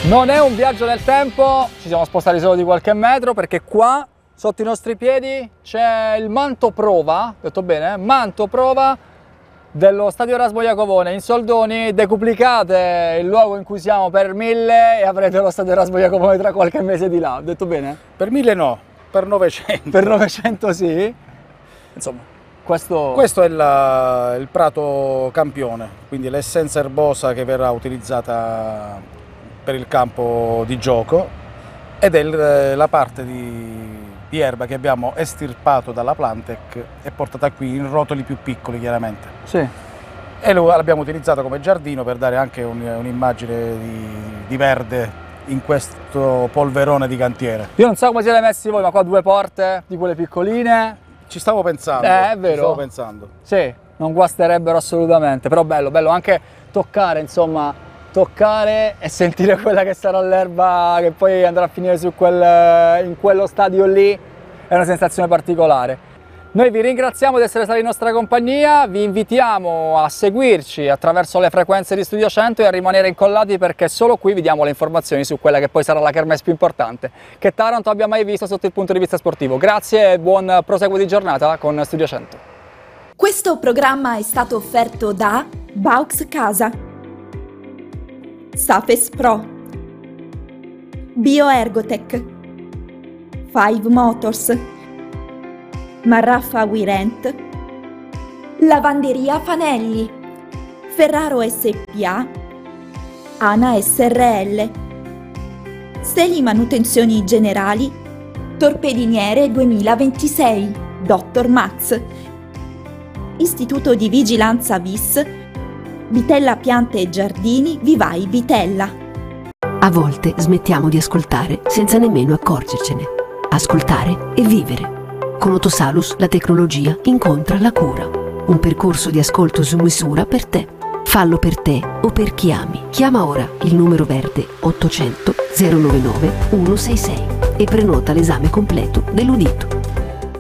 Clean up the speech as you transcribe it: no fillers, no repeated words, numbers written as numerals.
Non è un viaggio nel tempo, ci siamo spostati solo di qualche metro perché qua sotto i nostri piedi c'è il manto prova, detto bene? Manto prova dello stadio Erasmo Iacovone in soldoni. Decuplicate il luogo in cui siamo per 1000 e avrete lo stadio Erasmo Iacovone tra qualche mese di là, detto bene? Per 1000 no, per 900. Per 900 sì. Insomma, questo è il prato campione, quindi l'essenza erbosa che verrà utilizzata per il campo di gioco ed è la parte di erba che abbiamo estirpato dalla Plantec e portata qui in rotoli più piccoli chiaramente. Sì. E l'abbiamo utilizzato come giardino per dare anche un'immagine di verde in questo polverone di cantiere. Io non so come siete messi voi, ma qua 2 porte di quelle piccoline. Ci stavo pensando. È vero. Ci stavo pensando. Sì, non guasterebbero assolutamente, però bello anche toccare, insomma, toccare e sentire quella che sarà l'erba che poi andrà a finire in quello stadio lì, è una sensazione particolare. Noi vi ringraziamo di essere stati in nostra compagnia, vi invitiamo a seguirci attraverso le frequenze di Studio 100 e a rimanere incollati perché solo qui vi diamo le informazioni su quella che poi sarà la kermesse più importante che Taranto abbia mai visto sotto il punto di vista sportivo. Grazie e buon proseguo di giornata con Studio 100. Questo programma è stato offerto da Baux Casa, Safes Pro, Bioergotech, Five Motors, Marraffa Wirent, Lavanderia Fanelli, Ferraro SPA, Ana SRL, Seli Manutenzioni Generali, Torpediniere 2026, Dr. Max, Istituto di Vigilanza VIS, Vitella Piante e Giardini Vivai Vitella. A volte smettiamo di ascoltare senza nemmeno accorgercene. Ascoltare e vivere. Con Otosalus la tecnologia incontra la cura. Un percorso di ascolto su misura per te. Fallo per te o per chi ami. Chiama ora il numero verde 800 099 166 e prenota l'esame completo dell'udito.